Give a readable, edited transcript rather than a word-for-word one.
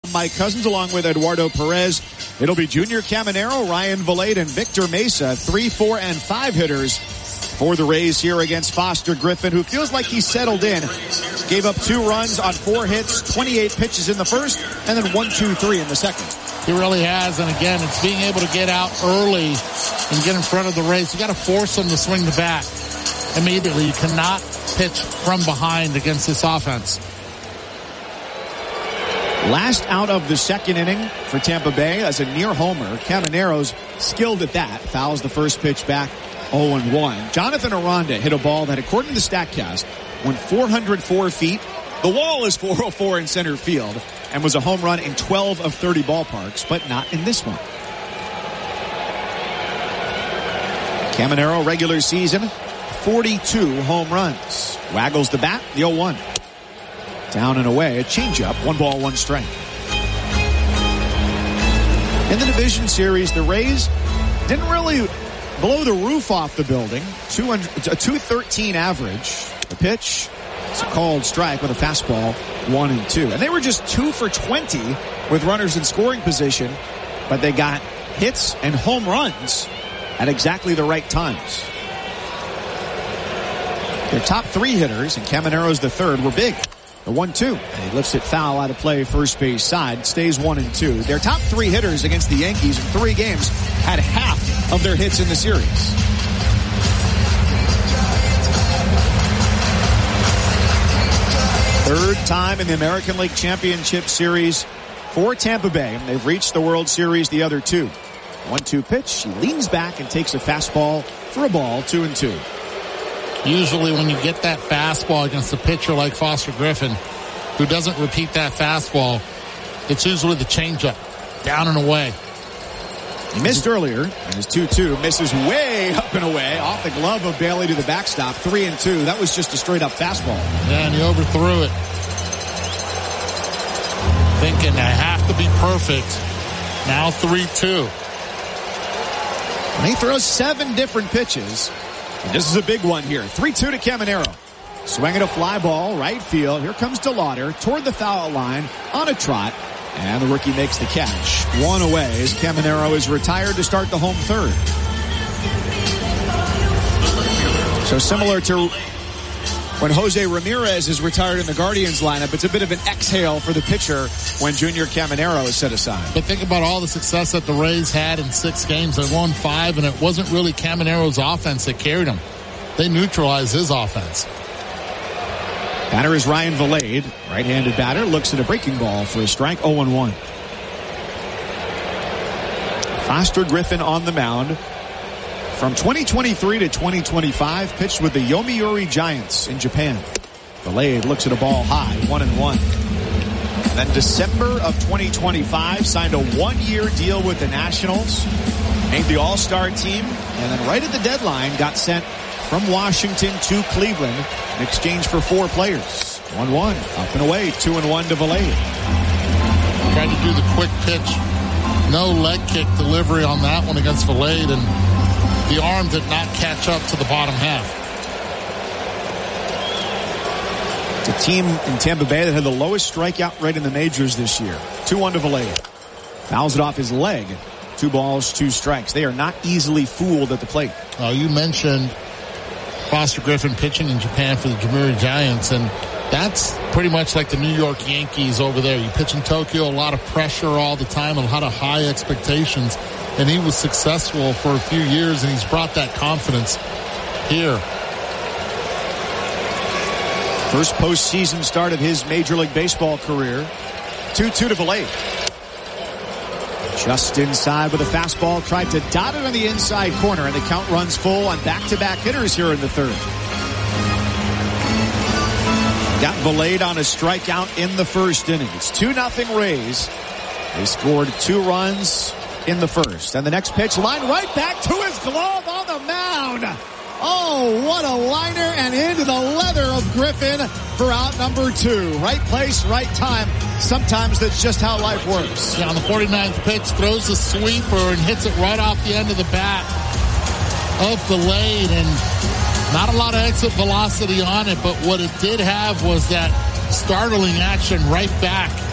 Mike Cousins along with Eduardo Perez. It'll be Junior Caminero, Ryan Vilade, and Victor Mesa, 3, 4, and 5 hitters for the Rays here against Foster Griffin, who feels like he's settled in. Gave up 2 runs on 4 hits, 28 pitches in the first, and then 1, 2, 3 in the second. He really has, and again, it's being able to get out early and get in front of the Rays. You got to force them to swing the bat immediately. You cannot pitch from behind against this offense. Last out of the second inning for Tampa Bay as a near homer. Caminero's skilled at that. Fouls the first pitch back, 0-1. Jonathan Aranda hit a ball that, according to StatCast, went 404 feet. The wall is 404 in center field and was a home run in 12 of 30 ballparks, but not in this one. Caminero, regular season, 42 home runs. Waggles the bat, the 0-1. Down and away, a changeup, 1 ball, 1 strike. In the division series, the Rays didn't really blow the roof off the building. A 213 average. The pitch, it's a called strike with a fastball, 1 and 2. And they were just 2 for 20 with runners in scoring position, but they got hits and home runs at exactly the right times. Their top 3 hitters, and Caminero's the third, were big. The 1-2, and he lifts it foul out of play first base side, stays 1 and 2. Their top 3 hitters against the Yankees in 3 games had half of their hits in the series. Third time in the American League Championship Series for Tampa Bay. They've reached the World Series the other 2. 1-2 pitch, he leans back and takes a fastball for a ball, 2 and 2. Usually when you get that fastball against a pitcher like Foster Griffin, who doesn't repeat that fastball, it's usually the changeup, down and away. He missed earlier, and his 2-2 misses way up and away, off the glove of Bailey to the backstop, 3 and 2. That was just a straight-up fastball. Yeah, and he overthrew it. Thinking I have to be perfect. Now 3-2. And he throws 7 different pitches. And this is a big one here. 3-2 to Caminero. Swinging a fly ball, right field. Here comes DeLauder toward the foul line on a trot. And the rookie makes the catch. 1 away as Caminero is retired to start the home third. So similar to when Jose Ramirez is retired in the Guardians lineup, it's a bit of an exhale for the pitcher when Junior Caminero is set aside. But think about all the success that the Rays had in 6 games. They won 5, and it wasn't really Caminero's offense that carried them. They neutralized his offense. Batter is Ryan Vilade, right-handed batter, looks at a breaking ball for a strike, 0-1. Foster Griffin on the mound. From 2023 to 2025, pitched with the Yomiuri Giants in Japan. Vilade looks at a ball high, 1-1. And then December of 2025, signed a 1-year deal with the Nationals, made the All-Star team, and then right at the deadline got sent from Washington to Cleveland in exchange for 4 players. 1-1, up and away, 2-1 to Vilade. Tried to do the quick pitch, no leg kick delivery on that one against Vilade, and the arm did not catch up to the bottom half. It's a team in Tampa Bay that had the lowest strikeout rate in the majors this year. 2-1 to Vilade. Fouls it off his leg. 2 balls, 2 strikes. They are not easily fooled at the plate. You mentioned Foster Griffin pitching in Japan for the Yomiuri Giants, and that's pretty much like the New York Yankees over there. You pitch in Tokyo, a lot of pressure all the time, a lot of high expectations. And he was successful for a few years, and he's brought that confidence here. First postseason start of his Major League Baseball career. 2-2 to Vilade. Just inside with a fastball. Tried to dot it on the inside corner, and the count runs full on back-to-back hitters here in the third. Got Vilade on a strikeout in the first inning. It's 2-0 Rays. They scored 2 runs in the first. And the next pitch, line right back to his glove on the mound. Oh, what a liner, and into the leather of Griffin for out number 2. Right place, right time. Sometimes that's just how life works. Yeah, on the 49th pitch, throws a sweeper and hits it right off the end of the bat of Vilade, and not a lot of exit velocity on it, but what it did have was that startling action right back